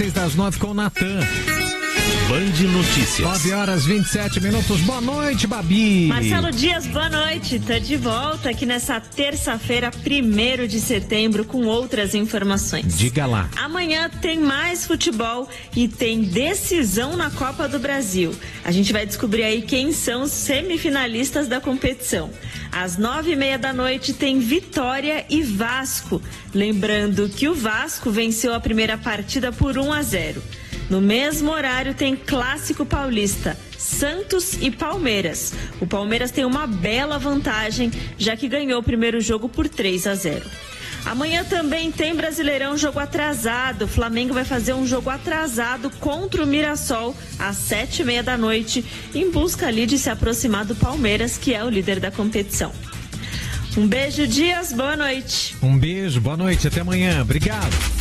Das 9 com o Natan. Band Notícias. 9h27. Boa noite, Babi. Marcelo Dias, boa noite. Tô de volta aqui nessa terça-feira, 1º de setembro, com outras informações. Diga lá. Amanhã tem mais futebol e tem decisão na Copa do Brasil. A gente vai descobrir aí quem são os semifinalistas da competição. Às 9h30 da noite tem Vitória e Vasco. Lembrando que o Vasco venceu a primeira partida por 1-0. No mesmo horário tem Clássico Paulista, Santos e Palmeiras. O Palmeiras tem uma bela vantagem, já que ganhou o primeiro jogo por 3-0. Amanhã também tem Brasileirão, jogo atrasado. O Flamengo vai fazer um jogo atrasado contra o Mirassol às 7h30 da noite, em busca ali de se aproximar do Palmeiras, que é o líder da competição. Um beijo, Dias, boa noite. Um beijo, boa noite, até amanhã. Obrigado.